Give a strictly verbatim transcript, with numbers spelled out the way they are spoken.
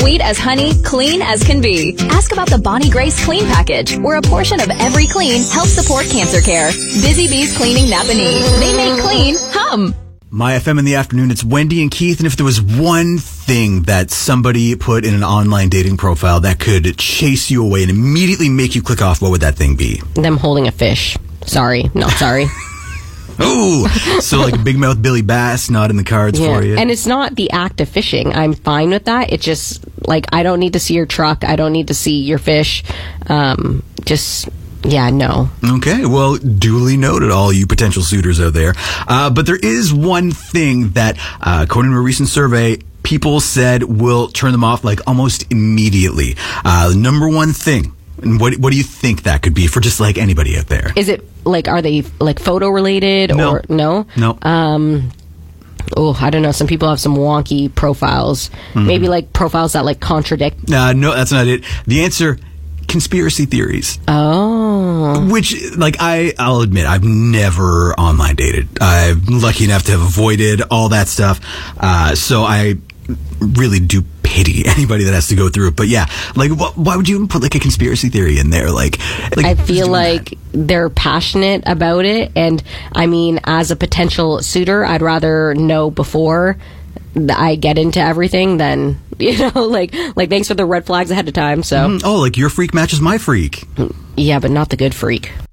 Sweet as honey, clean as can be. Ask about the Bonnie Grace Clean Package, where a portion of every clean helps support cancer care. Busy Bees Cleaning Napanee. They make clean hum. My F M in the afternoon, it's Wendy and Keith, and if there was one thing that somebody put in an online dating profile that could chase you away and immediately make you click off, what would that thing be? Them holding a fish. Sorry, not sorry. Oh, so like Big Mouth Billy Bass not in the cards Yeah. for you. And it's not the act of fishing. I'm fine with that. It's just like, I don't need to see your truck. I don't need to see your fish. Um, just, yeah, no. Okay, well, duly noted, all you potential suitors out there. Uh, but there is one thing that, uh, according to a recent survey, people said will turn them off like almost immediately. Uh, the number one thing. And what what do you think that could be for just like anybody out there? Is it like, are they like photo related No. or no? No. Um, oh, I don't know. Some people have some wonky profiles. Mm-hmm. Maybe like profiles that like contradict. Uh, no, that's not it. The answer, conspiracy theories. Oh. Which, like, I, I'll admit, I've never online dated. I'm lucky enough to have avoided all that stuff. Uh, so I really do pity anybody that has to go through it. But yeah, like, wh- why would you even put like a conspiracy theory in there? Like, like I who's feel doing like that? they're passionate about it. And I mean, as a potential suitor, I'd rather know before th- I get into everything than, you know, like, like thanks for the red flags ahead of time. So, Mm, oh, like your freak matches my freak. yeah, but not the good freak.